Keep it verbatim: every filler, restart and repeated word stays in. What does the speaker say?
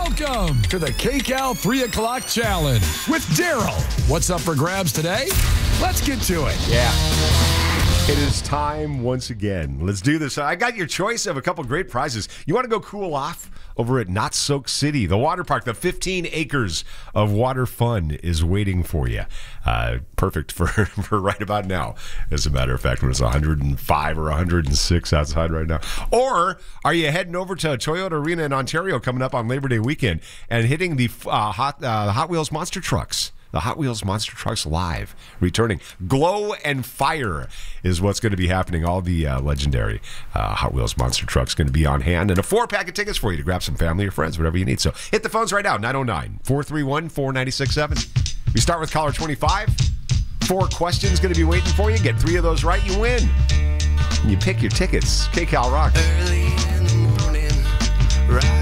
Welcome to the KCAL three o'clock Challenge with Daryl. What's up for grabs today? Let's get to it. Yeah. It is time once again. Let's do this. I got your choice of a couple great prizes. You want to go cool off over at Not Soak City, the water park? The fifteen acres of water fun is waiting for you. Uh, perfect for, for right about now, as a matter of fact, when it's one hundred five or one hundred six outside right now. Or are you heading over to Toyota Arena in Ontario coming up on Labor Day weekend and hitting the uh, Hot, uh, Hot Wheels Monster Trucks? The Hot Wheels Monster Trucks Live returning. Glow and Fire is what's going to be happening. All the uh, legendary uh, Hot Wheels Monster Trucks going to be on hand. And a four-pack of tickets for you to grab some family or friends, whatever you need. So hit the phones right now, nine oh nine, four three one, four nine six seven. We start with caller twenty-five. Four questions going to be waiting for you. Get three of those right, you win. And you pick your tickets. KCAL Rock. Early in the morning, right